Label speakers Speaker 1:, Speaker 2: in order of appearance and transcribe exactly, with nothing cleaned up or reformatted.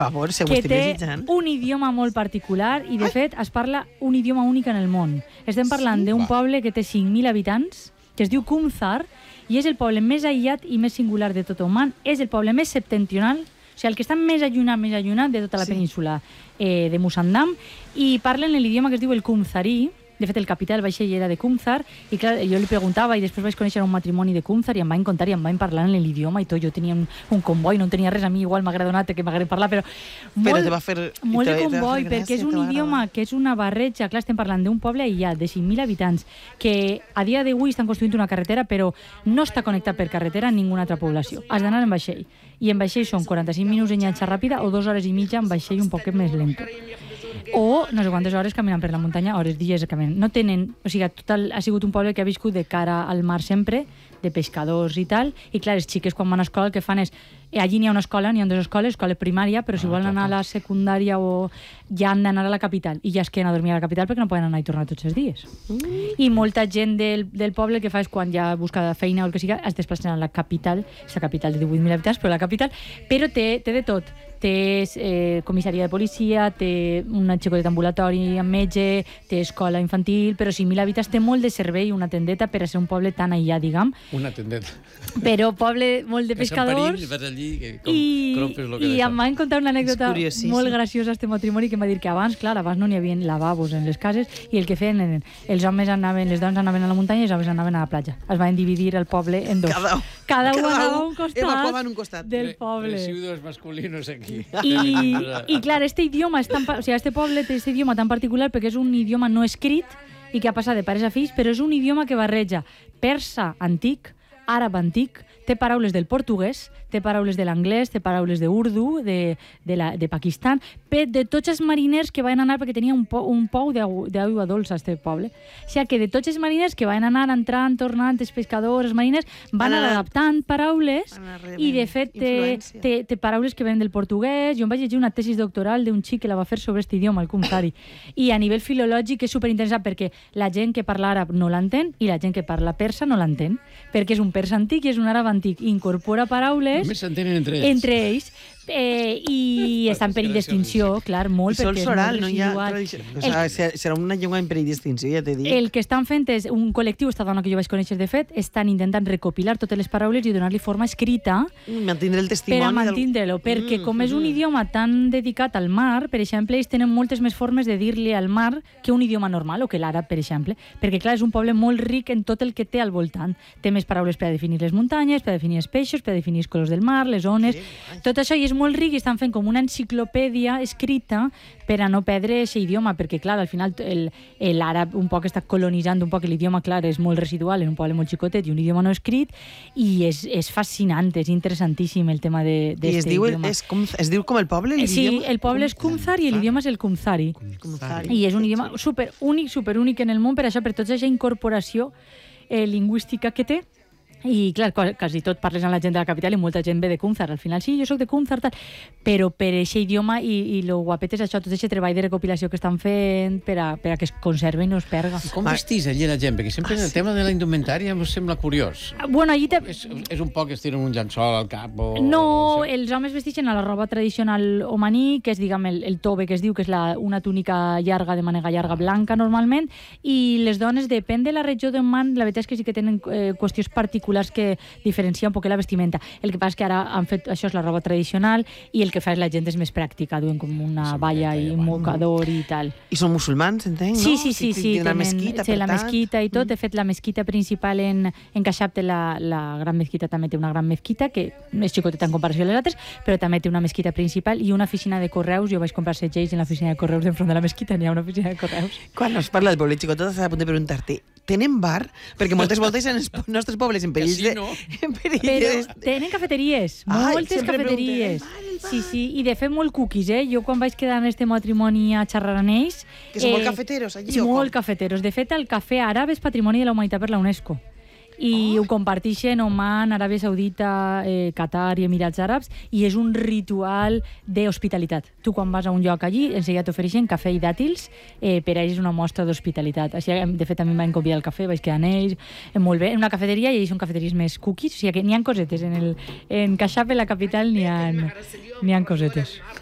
Speaker 1: favor, si ho
Speaker 2: que
Speaker 1: estic
Speaker 2: té
Speaker 1: desitjant.
Speaker 2: un idioma molt particular i, de fet, es parla un idioma únic en el món. Estem parlant d'un poble que té cinc mil habitants, que es diu Kumzar, i és el poble més aïllat i més singular de tot Oman. És el poble més septentrional, o sigui, el que està més allunyat, més allunyat de tota la
Speaker 1: Sí.
Speaker 2: península eh, de Musandam, i parlen l'idioma que es diu el Kumzari. De fet, el capità del vaixell era de Kumzar, i clar, jo li preguntava, i després vaig conèixer un matrimoni de Kumzar, i em van contar, i em van parlar en l'idioma, i tot. Jo tenia un, un comboi, no en tenia res, a mi igual m'agrada donat que m'agrada parlar, però...
Speaker 1: Però
Speaker 2: molt,
Speaker 1: te va fer...
Speaker 2: molt
Speaker 1: te-
Speaker 2: de
Speaker 1: te va fer
Speaker 2: comboi,
Speaker 1: gràcia,
Speaker 2: perquè és
Speaker 1: te
Speaker 2: un
Speaker 1: va
Speaker 2: idioma
Speaker 1: agradar.
Speaker 2: que és una barreja. Clar, estem parlant d'un poble aïllat, de cinc mil habitants, que a dia d'avui estan construint una carretera, però no està connectat per carretera a ninguna altra població. Has d'anar en vaixell. I en vaixell són quaranta-cinc minuts en llanxa ràpida o dues hores i mitja en vaixell un poquet més lento. O no sé quantes hores caminant per la muntanya, hores, dies caminant. No tenen... O sigui, tot el, ha sigut un poble que ha viscut de cara al mar sempre, de pescadors i tal, i clar, les xiques quan van a escola el que fan és... Eh, allí n'hi ha una escola, n'hi ha dues escoles, escola primària, però si
Speaker 3: Ah,
Speaker 2: volen
Speaker 3: clar,
Speaker 2: anar a la secundària o ja han d'anar a la capital, i ja es queden a dormir a la capital perquè no poden anar i tornar tots els dies. Mm. I molta gent del, del poble el que fa és quan ja busca feina o el que sigui, es desplacen a la capital, és la capital de divuit mil habitants, però la capital, però té, té de tot. Té eh, comissaria de policia, té un xicotet ambulatori amb metge, té escola infantil, però cinc mil habitants té molt de servei, una tendeta per a ser un poble tan aïllat, diguem.
Speaker 3: Una tendeta.
Speaker 2: Però poble molt de
Speaker 3: Que se'n perill,
Speaker 2: pescadors.
Speaker 3: vas allí, que com,
Speaker 2: I,
Speaker 3: crompes lo que
Speaker 2: i
Speaker 3: deixa.
Speaker 2: em van contar una anècdota
Speaker 1: És curiosíssim.
Speaker 2: molt graciosa este matrimoni, que em va dir que abans, clar, abans no n'hi havia lavabos en les cases, i el que feien eren, els homes anaven, les dones anaven a la muntanya i els homes anaven a la platja. Es van dividir el poble en dos.
Speaker 1: Cada-
Speaker 2: Cada un
Speaker 1: cada
Speaker 2: anava a
Speaker 1: un
Speaker 2: un costat,
Speaker 1: evacuava en un costat.
Speaker 2: del poble.
Speaker 3: Residuos masculinos aquí.
Speaker 2: I, i clar, este idioma és tan, pa- o sigui, este poble té este idioma tan particular perquè és un idioma no escrit i que ha passat de pares a fills, però és un idioma que barreja persa antic, àrab antic, té paraules del portuguès, té paraules de l'anglès, té paraules d'urdu, de, de, la, de Pakistan, pe- de tots els mariners que van anar, perquè tenia un, po, un pou d'aigua d'aigua dolça, este poble. O sigui que de tots els mariners que van anar entrant, tornant, els pescadors, els mariners, van
Speaker 1: Van
Speaker 2: anar
Speaker 1: anar-
Speaker 2: adaptant paraules
Speaker 1: Van anar rebent
Speaker 2: i, de fet, té,
Speaker 1: influència.
Speaker 2: té, té paraules que venen del portuguès. Jo em vaig llegir una tesis doctoral d'un xic que la va fer sobre aquest idioma, el Kumzari. I a nivell filològic és superinteressant perquè la gent que parla àrab no l'entén i la gent que parla persa no l'entén, perquè és un persa antic i és un àrab antic. Incorpora paraules
Speaker 3: Només s'entenen entre ells.
Speaker 2: entre ells eh, i està en perill d'extinció, clar, molt,
Speaker 1: I sol
Speaker 2: perquè és
Speaker 1: oral,
Speaker 2: molt
Speaker 1: no hi ha
Speaker 2: residual.
Speaker 1: tradició. O sigui, ser- serà una llengua en perill d'extinció, ja t'he dit.
Speaker 2: El que estan fent és un col·lectiu, esta dona que jo vaig conèixer de fet, estan intentant recopilar totes les paraules i donar-li forma escrita
Speaker 1: Mantindre el
Speaker 2: per
Speaker 1: testimoni.
Speaker 2: a
Speaker 1: del-
Speaker 2: mantindre-lo, perquè
Speaker 1: Mm,
Speaker 2: com és un
Speaker 1: mm.
Speaker 2: idioma tan dedicat al mar, per exemple, ells tenen moltes més formes de dir-li al mar que un idioma normal, o que l'àrab, per exemple, perquè, clar, és un poble molt ric en tot el que té al voltant. Té més paraules per a definir les muntanyes, per a definir els peixos, per a definir els colors del mar, les ones... Tot això i és molt ric i estan fent com una enciclopèdia escrita per a no perdre aquest idioma, perquè, clar, al final el- l'àrab un poc està colonitzant un poc l'idioma, clar, és molt residual en un poble molt xicotet i un idioma no escrit, i és, és fascinant, és interessantíssim el tema de,
Speaker 1: I es
Speaker 2: d'este
Speaker 1: diu,
Speaker 2: idioma.
Speaker 1: és com, es diu com el poble,
Speaker 2: Eh, Sí,
Speaker 1: l'idioma?
Speaker 2: el poble és Kumzar i l'idioma és el Kumzari.
Speaker 1: Kumzari.
Speaker 2: I és un idioma super únic, super únic en el món, per això, per tota aquesta incorporació eh, lingüística que té. I, clar, quasi, quasi tot parles amb la gent de la capital i molta gent ve de Kumzar. Al final, sí, jo sóc de Kumzar, tal. Però per aquest idioma i, i lo guapet és això, tot aquest treball de recopilació que estan fent per a, per a que es conservi i no es perga.
Speaker 3: Com vestís allí la gent? Perquè sempre el tema de la indumentària em sembla curiós.
Speaker 2: Bueno, allí te...
Speaker 3: És, és un poc que es tiren un llençol al cap o...
Speaker 2: No,
Speaker 3: això.
Speaker 2: els homes vestixen a la roba tradicional omaní, que és, diguem, el, el tobe, que es diu, que és la, una túnica llarga, de mànega llarga, blanca, normalment, i les dones, depèn de la regió d'Oman, la veritat és que sí que tenen eh, qüestions particulars que diferencia un poc la vestimenta. El que passa és que ara han fet, això és la roba tradicional, i el que fa és la gent és més pràctica, duen com una valla i un mocador i tal.
Speaker 1: I són musulmans, entenc, no?
Speaker 2: Sí, sí, sí, sí,
Speaker 1: Tenen la
Speaker 2: tenen,
Speaker 1: mesquita,
Speaker 2: sí,
Speaker 1: per
Speaker 2: la
Speaker 1: tant.
Speaker 2: mesquita i tot. De fet, la mesquita principal en, en Kashab té la, la gran mesquita, també té una gran mesquita, que és xicoteta en comparació a les altres, però també té una mesquita principal i una oficina de correus. Jo vaig comprar segells en l'oficina de correus d'enfront de la mesquita, n'hi ha una oficina de correus.
Speaker 1: Quan es parla del poble xicotó, estava a punt de preguntar-te, tenen bar? Perquè moltes voltes en els nostres pobles en perill de...
Speaker 3: Casino.
Speaker 1: En perill
Speaker 2: Però
Speaker 1: de...
Speaker 2: tenen cafeteries,
Speaker 1: Ai,
Speaker 2: moltes
Speaker 1: sempre
Speaker 2: cafeteries.
Speaker 1: preguntem, "El bar, el bar".
Speaker 2: Sí, sí, i de fet molt cookies, eh? Jo quan vaig quedar en este matrimoni a xerrar amb ells...
Speaker 1: Que són molt cafeteros, allí, o
Speaker 2: Molt
Speaker 1: com?
Speaker 2: cafeteros. De fet, el cafè àrab és patrimoni de la humanitat per la UNESCO. I ho comparteixen Oman, Aràbia Saudita, eh, Qatar i Emirats Àrabs, i és un ritual d'hospitalitat. Tu quan vas a un lloc allí, enseguida t'ofereixen cafè i dàtils, eh, per a ells és una mostra d'hospitalitat. Així, de fet, a mi em van convidar al cafè, vaig quedar amb ells, eh, molt bé, en una cafeteria, i ells són cafeteries més cookies, o sigui que n'hi ha cosetes. En, el, en Kashab, en la capital, n'hi ha, n'hi ha cosetes.